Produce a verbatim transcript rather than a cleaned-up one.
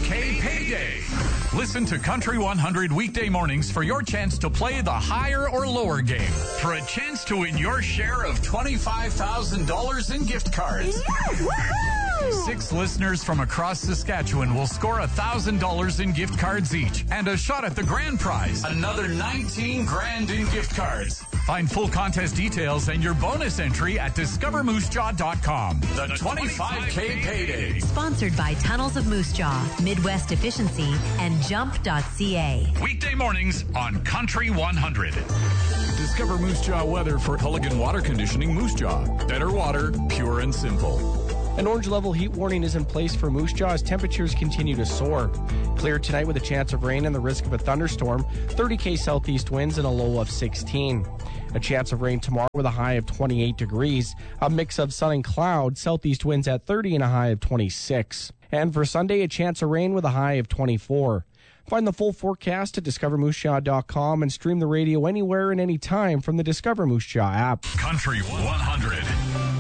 K Payday. Listen to Country one hundred weekday mornings for your chance to play the higher or lower game for a chance to win your share of twenty-five thousand dollars in gift cards. Six listeners from across Saskatchewan will score one thousand dollars in gift cards each and a shot at the grand prize, another nineteen grand in gift cards. Find full contest details and your bonus entry at discover moose jaw dot com. The twenty-five K Payday. Sponsored by Tunnels of Moose Jaw, Midwest Efficiency, and jump dot c a. Weekday mornings on Country one hundred. Discover Moose Jaw weather for Culligan Water Conditioning Moose Jaw. Better water, pure and simple. An orange level heat warning is in place for Moose Jaw as temperatures continue to soar. Clear tonight with a chance of rain and the risk of a thunderstorm, thirty K southeast winds and a low of sixteen. A chance of rain tomorrow with a high of twenty-eight degrees. A mix of sun and cloud, southeast winds at thirty and a high of twenty-six. And for Sunday, a chance of rain with a high of twenty-four. Find the full forecast at discover moose jaw dot com and stream the radio anywhere and anytime from the Discover Moose Jaw app. Country one hundred.